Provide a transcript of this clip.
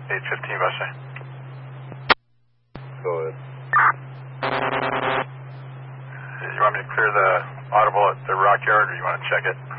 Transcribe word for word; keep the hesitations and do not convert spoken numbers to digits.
eight fifteen, Bussy. Go ahead. You want me to clear the audible at the Rock Yard, or you want to check it?